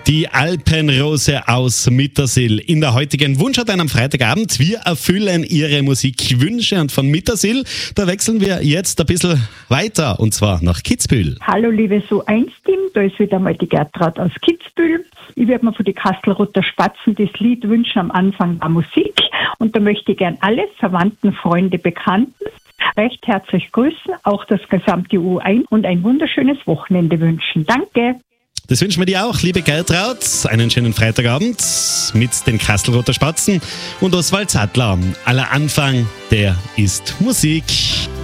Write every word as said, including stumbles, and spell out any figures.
Die Alpenrose aus Mittersill in der heutigen Wunschhotline am Freitagabend. Wir erfüllen Ihre Musikwünsche und von Mittersill, da wechseln wir jetzt ein bisschen weiter und zwar nach Kitzbühel. Hallo liebe So eins Team, da ist wieder mal die Gertraud aus Kitzbühel. Ich werde mir für die Kastelruther Spatzen das Lied wünschen am Anfang der Musik und da möchte ich gern alle Verwandten, Freunde, Bekannten recht herzlich grüßen, auch das gesamte U eins und ein wunderschönes Wochenende wünschen. Danke! Das wünschen wir dir auch, liebe Gertraud. Einen schönen Freitagabend mit den Kastelruther Spatzen und Oswald Sattler. Aller Anfang, der ist Musik.